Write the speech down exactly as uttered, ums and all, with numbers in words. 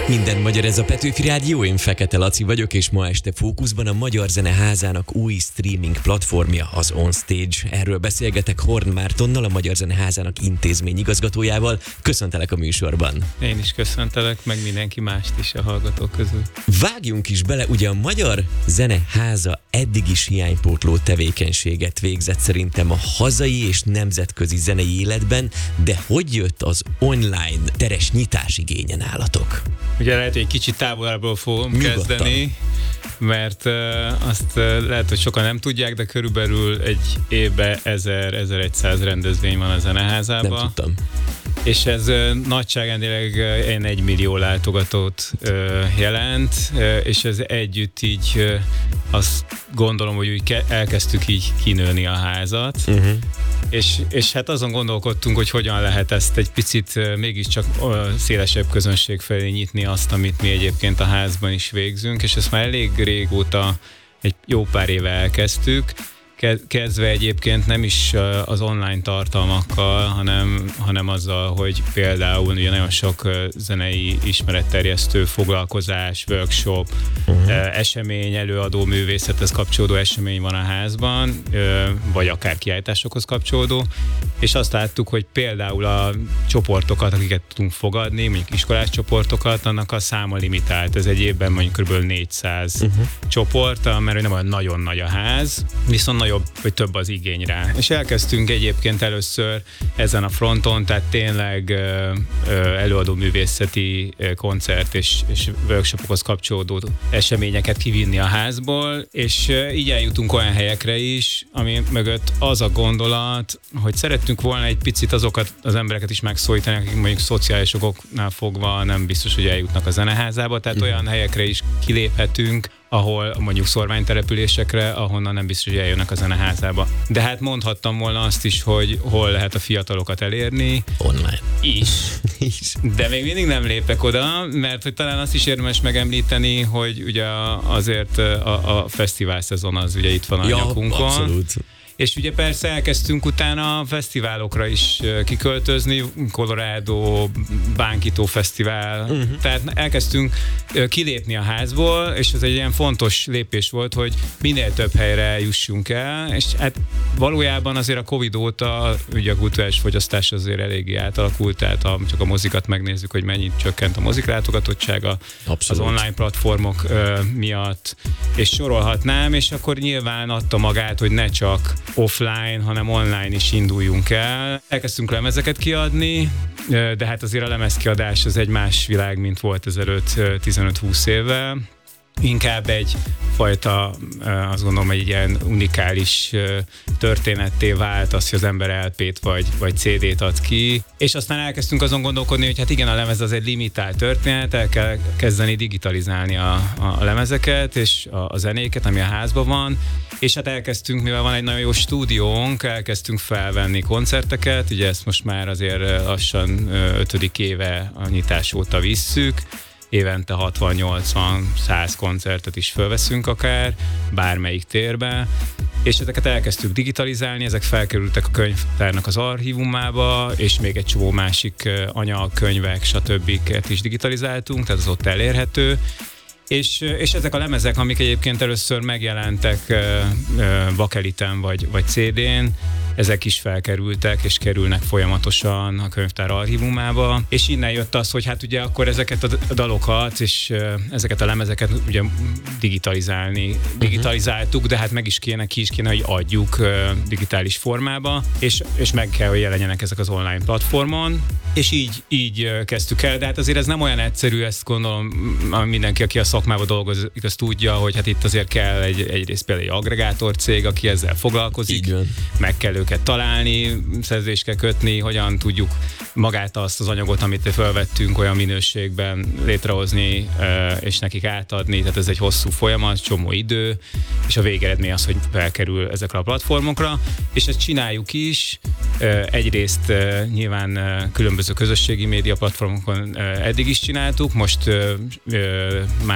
Minden magyar, ez a Petőfi Rádió, én Fekete Laci vagyok, és ma este fókuszban a Magyar Zeneházának új streaming platformja, az OnStage. Erről beszélgetek Horn Mártonnal, a Magyar Zeneházának intézményigazgatójával. Köszöntelek a műsorban. Én is köszöntelek, meg mindenki mást is a hallgatók közül. Vágjunk is bele, ugye a Magyar Zeneháza eddig is hiánypótló tevékenységet végzett szerintem a hazai és nemzetközi zenei életben, de hogy jött az online teres nyitás igénye nálatok? Ugye lehet, hogy egy kicsit távolabbról fogom Nyugodtan. kezdeni, mert uh, azt uh, lehet, hogy sokan nem tudják, de körülbelül egy évben ezer-ezerszáz rendezvény van a Zeneházában. Nem tudtam. És ez uh, nagyságrendileg uh, ilyen egy millió látogatót uh, jelent, uh, és ez együtt így uh, azt gondolom, hogy úgy ke- elkezdtük így kinőni a házat. Uh-huh. És, és hát azon gondolkodtunk, hogy hogyan lehet ezt egy picit uh, mégiscsak uh, szélesebb közönség felé nyitni azt, amit mi egyébként a házban is végzünk, és ezt már elég régóta, egy jó pár éve elkezdtük, kezdve egyébként nem is az online tartalmakkal, hanem, hanem azzal, hogy például ugye nagyon sok zenei ismeretterjesztő foglalkozás, workshop, uh-huh. esemény, előadó, művészethez kapcsolódó esemény van a házban, vagy akár kiállításokhoz kapcsolódó, és azt láttuk, hogy például a csoportokat, akiket tudunk fogadni, mondjuk iskolás csoportokat, annak a száma limitált. Ez egy évben mondjuk kb. négyszáz uh-huh. csoport, mert nem olyan nagyon nagy a ház, viszont nagyobb, vagy több az igény rá. És elkezdtünk egyébként először ezen a fronton, tehát tényleg ö, ö, előadó művészeti ö, koncert és, és workshopokhoz kapcsolódó eseményeket kivinni a házból, és ö, így eljutunk olyan helyekre is, ami mögött az a gondolat, hogy szerettünk volna egy picit azokat az embereket is megszólítani, akik mondjuk szociális okoknál fogva nem biztos, hogy eljutnak a zeneházába, tehát olyan helyekre is kiléphetünk, ahol mondjuk szorványtelepülésekre, ahonnan nem biztos, hogy eljönnek a zeneházába. De hát mondhattam volna azt is, hogy hol lehet a fiatalokat elérni. Online. Is. is. De még mindig nem lépek oda, mert hogy talán azt is érdemes megemlíteni, hogy ugye azért a, a fesztivál szezon az ugye itt van a ja, nyakunkon. Abszolút. És ugye persze elkezdtünk utána fesztiválokra is kiköltözni, Colorado, Bánkító Fesztivál, uh-huh. tehát elkezdtünk kilépni a házból, és ez egy ilyen fontos lépés volt, hogy minél több helyre jussunk el, és hát valójában azért a Covid óta ugye a kulturális fogyasztás azért eléggé átalakult, tehát ha csak a mozikat megnézzük, hogy mennyit csökkent a mozik látogatottsága az online platformok uh, miatt, és sorolhatnám, és akkor nyilván adta magát, hogy ne csak offline, hanem online is induljunk el. Elkezdtünk lemezeket kiadni, de hát azért a lemezkiadás az egy más világ, mint volt ezelőtt tizenöt-húsz évvel. Inkább egy fajta, azt gondolom, egy ilyen unikális történetté vált az, hogy az ember el pét vagy, vagy cé dét ad ki. És aztán elkezdtünk azon gondolkodni, hogy hát igen, a lemez az egy limitált történet, el kell kezdeni digitalizálni a, a lemezeket és a, a zenéket, ami a házban van. És hát elkezdtünk, mivel van egy nagyon jó stúdiónk, elkezdtünk felvenni koncerteket, ugye ezt most már azért lassan ötödik éve a nyitás óta visszük. Évente hatvan-nyolcvan-száz koncertet is fölveszünk akár, bármelyik térbe, és ezeket elkezdtük digitalizálni, ezek felkerültek a könyvtárnak az archívumába, és még egy csomó másik anyag, könyvek, stb. Is digitalizáltunk, tehát az ott elérhető. És, és ezek a lemezek, amik egyébként először megjelentek uh, uh, bakeliten vagy, vagy cé dén, ezek is felkerültek, és kerülnek folyamatosan a könyvtár archívumába, és innen jött az, hogy hát ugye akkor ezeket a dalokat, és uh, ezeket a lemezeket ugye digitalizálni, digitalizáltuk, de hát meg is kéne, ki is kéne, hogy adjuk uh, digitális formába, és, és meg kell, hogy jelenjenek ezek az online platformon, és így, így uh, kezdtük el, de hát azért ez nem olyan egyszerű, ezt gondolom mindenki, aki a szakmában dolgozik, azt tudja, hogy hát itt azért kell egy, egyrészt például egy agregátor cég, aki ezzel foglalkozik, meg kell őket találni, szerződést kell kötni, hogyan tudjuk magát azt az anyagot, amit felvettünk, olyan minőségben létrehozni, és nekik átadni, tehát ez egy hosszú folyamat, csomó idő, és a végeredmény az, hogy felkerül ezekre a platformokra, és ezt csináljuk is, egyrészt nyilván különböző közösségi média platformokon eddig is csináltuk, most már